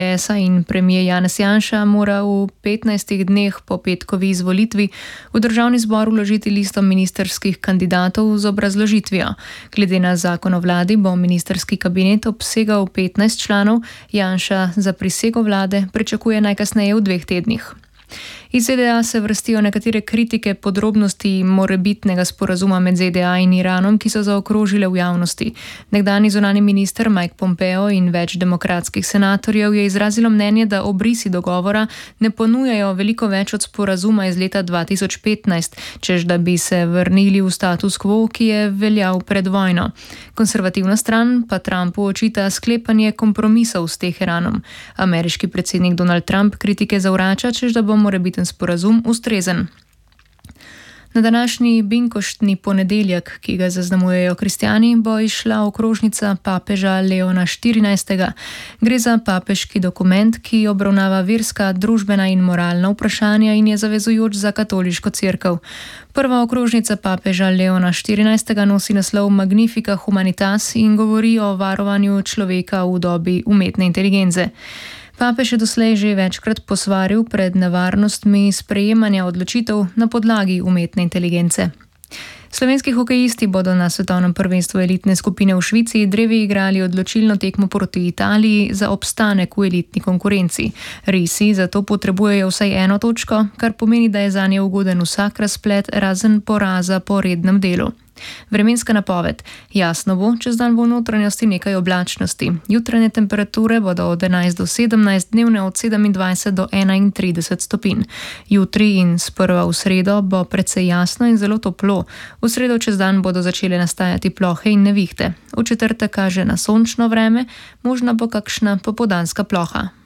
SDS in premijer Janez Janša mora v 15 dneh po petkovi izvolitvi v državni zbor vložiti listo ministrskih kandidatov z obrazložitvijo. Glede na zakon o vladi bo ministerski kabinet obsegal 15 članov, Janša za prisego vlade pričakuje najkasneje v 2 tednih. Iz ZDA se vrstijo nekatere kritike podrobnosti morebitnega sporazuma med ZDA in Iranom, ki so zaokrožile v javnosti. Nekdanji zunanji minister Mike Pompeo in več demokratskih senatorjev je izrazilo mnenje, da obrisi dogovora ne ponujajo veliko več od sporazuma iz leta 2015, čež da bi se vrnili v status quo, ki je veljal pred vojno. Konservativna stran pa Trumpu očita sklepanje kompromisov s Teheranom. Ameriški predsednik Donald Trump kritike zavrača, čež da bo morebiten sporazum ustrezen. Na današnji binkoštni ponedeljek, ki ga zaznamujejo kristjani, bo izšla okrožnica papeža Leona XIV. Gre za papeški dokument, ki obravnava verska, družbena in moralna vprašanja in je zavezujoč za katoliško cerkev. Prva okrožnica papeža Leona XIV. Nosi naslov Magnifica Humanitas in govori o varovanju človeka v dobi umetne inteligence. Papež je doslej že večkrat posvaril pred nevarnostmi sprejemanja odločitev na podlagi umetne inteligence. Slovenski hokejisti bodo na svetovnem prvenstvu elitne skupine v Švici drevi igrali odločilno tekmo proti Italiji za obstanek v elitni konkurenci. Risi zato potrebujejo vsaj 1 točko, kar pomeni, da je zanje ugoden vsak razplet razen poraza po rednem delu. Vremenska napoved. Jasno bo, čez dan bo v notranjosti nekaj oblačnosti. Jutranje temperature bodo od 11 do 17, dnevne od 27 do 31 stopinj. Jutri in sprva v sredo bo precej jasno in zelo toplo. V sredo čez dan bodo začele nastajati plohe in nevihte. V četrtek kaže na sončno vreme, možna bo kakšna popoldanska ploha.